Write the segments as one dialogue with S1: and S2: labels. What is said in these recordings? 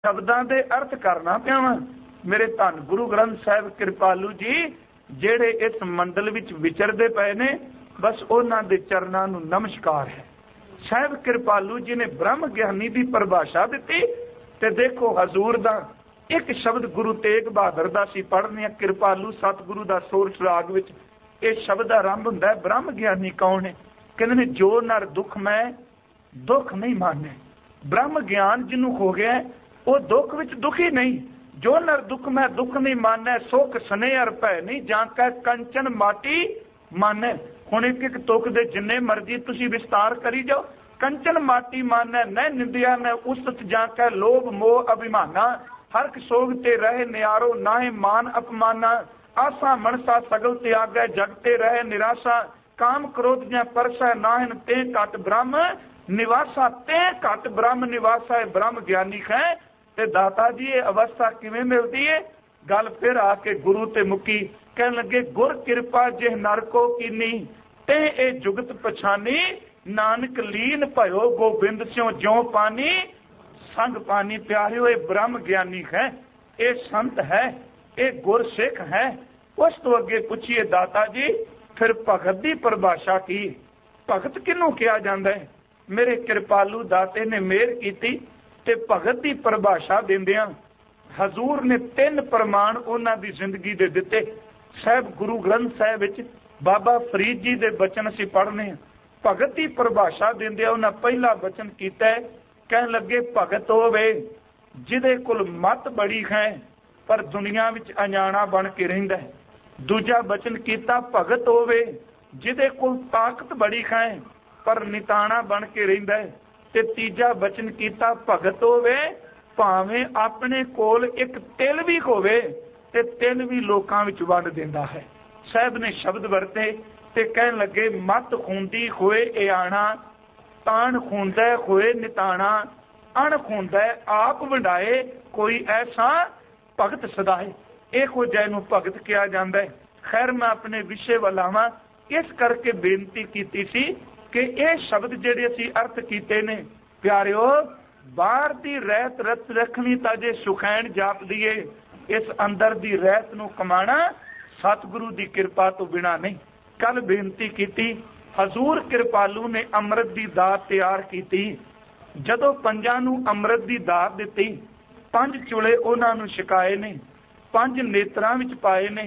S1: शब्दां दे अर्थ करना पिया वां। मेरे धन गुरु ग्रंथ साहिब कृपालू जी जेड़े इस मंडल विच विचरदे पए ने, बस उन्हां दे चरनां नूं नमस्कार है। साहिब कृपालू जी ने ब्रह्म ज्ञानी की परिभाषा दी। ते देखो हजूर दा एक शब्द गुरु तेग बहादुर दा सी पढ़ने, कृपालू सतगुरु दा सोरठ राग विच इस शब्द आरंभ हुंदा है। ब्रह्म ज्ञानी कौन है? कहंदे ने जो नर दुख में दुख नहीं माने। ब्रह्म ज्ञान जिन्हों हो गया वो दुख विच दुखी नहीं। जो नर दुख में दुख नहीं माने, सुख स्नेह अर भय नहीं जांका कंचन माटी माने। हुण एक एक तुक दे जिन्ने मर्जी तुसी विस्तार करी जाओ। कंचन माटी माने न निंदिया न उस्तत जांका लोभ मोह अभिमाना। हरक सोग ते रहे नियारो नाहे मान अपमाना। आसा मनसा सगल त्यागै जगते रहे निराशा। काम क्रोध ज्यां परसै नाहन ते घट ब्रह्म निवासा। ते घट ब्रह्म निवासा है ब्रह्म ज्ञानी है। ते दाता जी ये अवस्था किवें मिलती है? गल फिर आके गुरु ते मुकी कहन लगे गुर कृपा जिह नर को कीनी ते ए जुगत पछानी। नानक लीन भयो गोबिंद स्यों ज्यों पानी संग पानी। प्यारियो ये ब्रह्म ज्ञानी है, ये संत है, ये गुर सिख है। उस तो अगे पूछिए दाता जी फिर भगत की परिभाषा की? भगत किनू कहा जाता है? मेरे कृपालू दाते ने मेहर की ते भगत की परिभाषा देंदियां हजूर ने 3 प्रमाण उन्हां दी जिंदगी दे दिते। साहिब गुरु ग्रंथ साहिब विच बाबा फरीद जी दे बचन असीं पढ़ने। भगत की परिभाषा देंदियां उन्हां पहला बचन कीता है, कहन लगे भगत होवे जिहदे कोल मत बड़ी है पर दुनिया विच अजाणा बन के रहिंदा है। दूजा बचन कीता भगत होवे जिहदे कोल ताकत बड़ी है पर निताणा बन के रहिंदा है। ते तीजा बचन कीता भगत होवे भावें अपने कोल एक तिल भी होवे ते तिल भी लोकां विच वंड दिंदा है। साहिब ने शब्द वरते ते कहन लगे मत खूंदी होए इयाणा। ताण खूंदा होए निताणा। अण खूंदा आप वंडाए कोई ऐसा भगत सदाए। इहो जै नूं भगत कहा जांदा है। खैर मैं अपने विषय वल आवां, इस करके बेनती कीती सी कि यह शब्द जिहड़े असीं अर्थ कीते ने प्यारिओ बाहर दी रहत रत रखनी तां जे सुखैन जाप दीए, इस अंदर दी रहत नूं कमाना सतगुरु दी कृपा तो बिना नहीं। कल बेनती कीती हजूर कृपालू ने अमृत दी दात तैयार कीती। जदों पंजां नूं अमृत दी दात दित्ती, 5 चुले उन्हां नूं छकाए ने, 5 नेत्रां विच पाए ने,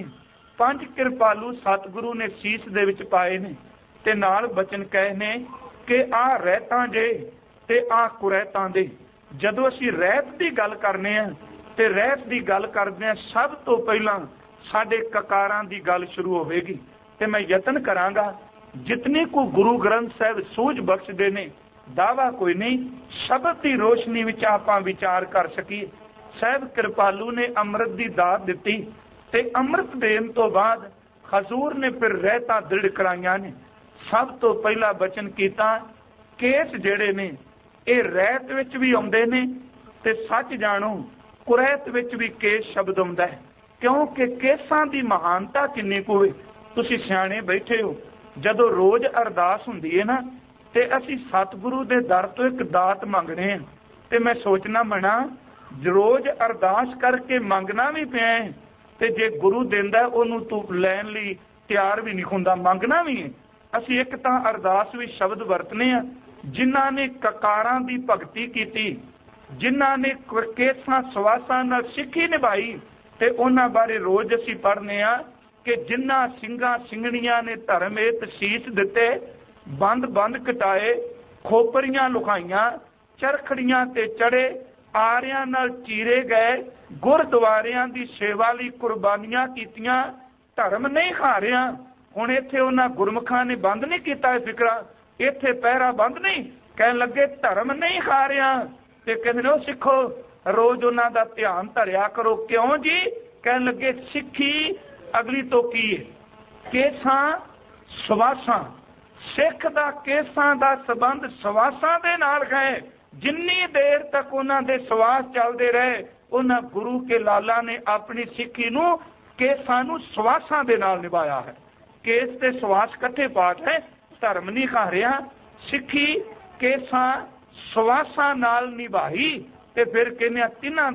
S1: 5 कृपालू सतगुरु ने सीस दे विच पाए ने ते नाल बचन कहे ने कि आ रहतां जे ते आ कुरैतां दे। जदों असीं रहत दी गल करने आ ते रहत दी गल करदे आ सब तो पहलां साडे ककारां दी गल शुरू होवेगी। ते मैं यतन करांगा जितनी को गुरु ग्रंथ साहिब सूझ बख्शदे ने, दावा कोई नहीं, शब्द की रोशनी विच आपां विचार कर सकीए। साहिब कृपालू ने अमृत की दात दिती ते अमृत देण तो बाद हजूर ने फिर रहता दृढ़ कराइयां ने। सब तो पहला बचन कीता केस जेड़े ने ये रहत विच भी आउंदे ने ते सच जाणो कुरैत विच भी केस शब्द आउंदा है। क्योंकि केसां दी महानता किन्नी कुछ होवे। तुसीं सियाणे बैठे हो, जदों रोज अरदास हुंदी है ना ते असीं सतगुरु दे दर तो एक दात मंगणे आ ते मैं सोचना मना रोज अरदास करके मंगना भी पिया है ते जे गुरु दिंदा ओनूं तूं लैण लई तैयार भी नहीं हुंदा, मंगना भी है। असीं एक तां अरदास भी शब्द वरतने आ जिन्हां ने ककारां दी भगती कीती, जिन्हां ने केसां सवासां नाल सिੱਖੀ निभाई ते उन्हां बारे रोज असीं पढ़ने आ कि जिन्हां ਸਿੰਘਾਂ ਸਿੰਘਣੀਆਂ ने धर्म हेत शीस दिते, बंद बंद कटाए, खोपरियां लुकाइयां, चरखड़ियां ते चढ़े, आरियां नाल चीरे गए, गुरद्वारियां दी सेवा लई कुर्बानियां कीतियां, धर्म नहीं हारिया। हुण इत्थे उन्हां गुरमुखां ने बंद नहीं कीता फिकरा, इत्थे पहरा बंद नहीं, कहण लगे धर्म नहीं हारिया ते कहंदे ने सिखो रोज उन्हां दा ध्यान धरिया करो। क्यों जी? कहण लगे सिੱਖੀ अगली तो की है केसां सवासां। सिख दा केसां दा संबंध सवासां दे नाल है। जिन्नी देर तक उन्हां दे सवास चलदे रहे उन्हां गुरु के लाला ने अपनी सिੱਖੀ नूं केसां नूं सवासां दे नाल निभाया है। केस ते सवास कट्ठे पाठ है, धर्म नहीं हारिया। सिੱਖੀ केसां सवासां नाल निभाई ਤੇ ਫਿਰ ਕਹਿੰਦੇ ਆ ਤਿੰਨਾਂ